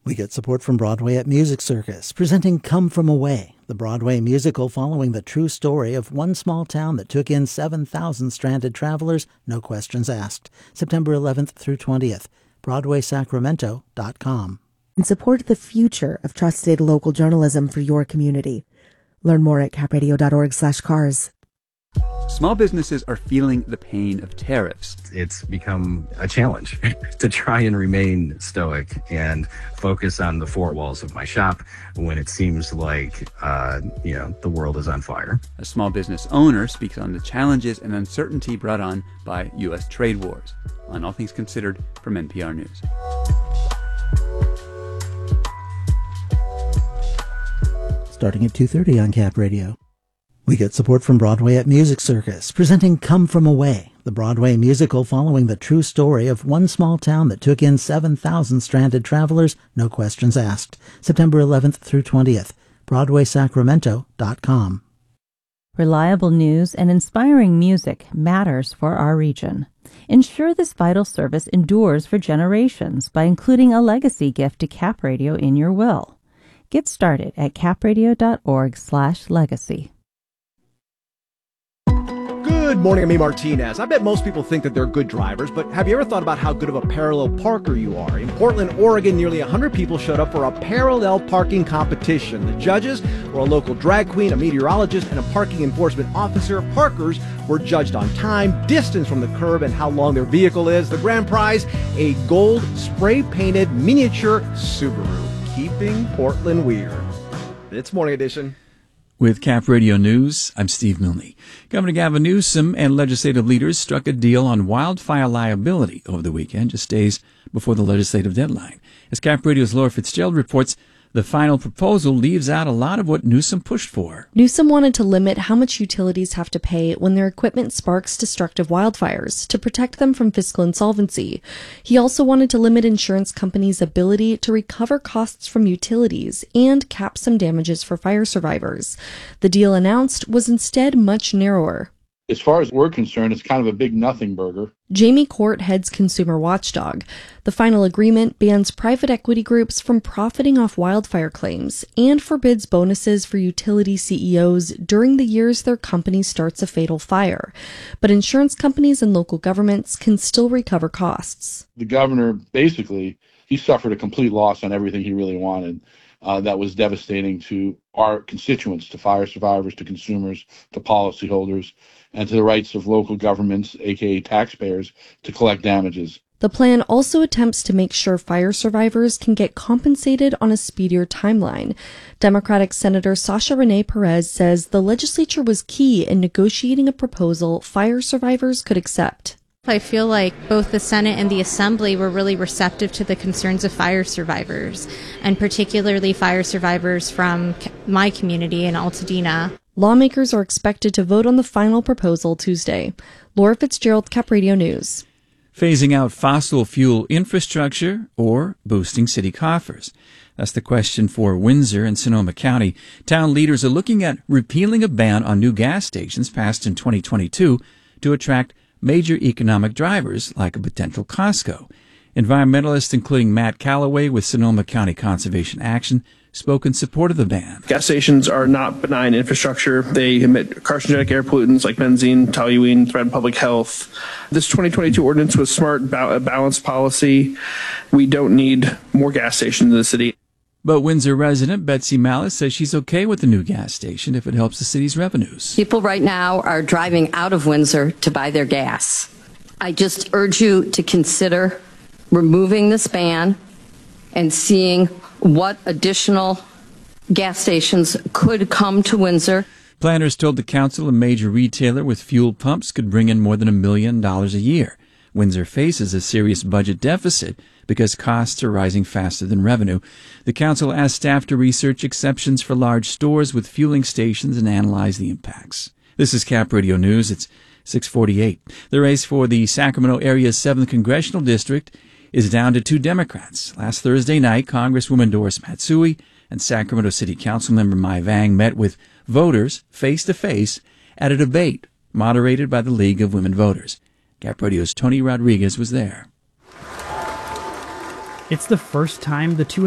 We get support from Broadway at Music Circus, presenting Come From Away, the Broadway musical following the true story of one small town that took in 7,000 stranded travelers, no questions asked. September 11th through 20th. BroadwaySacramento.com. And support the future of trusted local journalism for your community. Learn more at capradio.org/cars. Small businesses are feeling the pain of tariffs. It's become a challenge to try and remain stoic and focus on the four walls of my shop when it seems like, the world is on fire. A small business owner speaks on the challenges and uncertainty brought on by U.S. trade wars. On All Things Considered from NPR News. Starting at 2:30 on Cap Radio. We get support from Broadway at Music Circus, presenting Come From Away, the Broadway musical following the true story of one small town that took in 7,000 stranded travelers, no questions asked. September 11th through 20th. BroadwaySacramento.com. Reliable news and inspiring music matters for our region. Ensure this vital service endures for generations by including a legacy gift to Cap Radio in your will. Get started at capradio.org/legacy. Good morning, I'm E. Martinez. I bet most people think that they're good drivers, but have you ever thought about how good of a parallel parker you are? In Portland, Oregon, nearly 100 people showed up for a parallel parking competition. The judges were a local drag queen, a meteorologist, and a parking enforcement officer. Parkers were judged on time, distance from the curb, and how long their vehicle is. The grand prize, a gold spray-painted miniature Subaru, keeping Portland weird. It's Morning Edition. With Cap Radio News, I'm Steve Milne. Governor Gavin Newsom and legislative leaders struck a deal on wildfire liability over the weekend, just days before the legislative deadline. As Cap Radio's Laura Fitzgerald reports, the final proposal leaves out a lot of what Newsom pushed for. Newsom wanted to limit how much utilities have to pay when their equipment sparks destructive wildfires to protect them from fiscal insolvency. He also wanted to limit insurance companies' ability to recover costs from utilities and cap some damages for fire survivors. The deal announced was instead much narrower. As far as we're concerned, it's kind of a big nothing burger. Jamie Court heads Consumer Watchdog. The final agreement bans private equity groups from profiting off wildfire claims and forbids bonuses for utility CEOs during the years their company starts a fatal fire. But insurance companies and local governments can still recover costs. The governor, basically, he suffered a complete loss on everything he really wanted. That was devastating to our constituents, to fire survivors, to consumers, to policyholders, and to the rights of local governments, aka taxpayers, to collect damages. The plan also attempts to make sure fire survivors can get compensated on a speedier timeline. Democratic Senator Sasha Renee Perez says the legislature was key in negotiating a proposal fire survivors could accept. I feel like both the Senate and the Assembly were really receptive to the concerns of fire survivors, and particularly fire survivors from my community in Altadena. Lawmakers are expected to vote on the final proposal Tuesday. Laura Fitzgerald, Cap Radio News. Phasing out fossil fuel infrastructure or boosting city coffers? That's the question for Windsor and Sonoma County. Town leaders are looking at repealing a ban on new gas stations passed in 2022 to attract major economic drivers like a potential Costco. Environmentalists, including Matt Calloway with Sonoma County Conservation Action, spoke in support of the ban. Gas stations are not benign infrastructure. They emit carcinogenic air pollutants like benzene, toluene, threaten public health. This 2022 ordinance was smart, balanced policy. We don't need more gas stations in the city. But Windsor resident Betsy Malice says she's okay with the new gas station if it helps the city's revenues. People right now are driving out of Windsor to buy their gas. I just urge you to consider removing this ban and seeing what additional gas stations could come to Windsor. Planners told the council a major retailer with fuel pumps could bring in more than $1 million a year. Windsor faces a serious budget deficit because costs are rising faster than revenue. The council asked staff to research exceptions for large stores with fueling stations and analyze the impacts. This is Cap Radio News. It's 6:48. The race for the Sacramento area's 7th Congressional District is down to 2 Democrats. Last Thursday night, Congresswoman Doris Matsui and Sacramento City Councilmember Mai Vang met with voters face-to-face at a debate moderated by the League of Women Voters. Cap Radio's Tony Rodriguez was there. It's the first time the two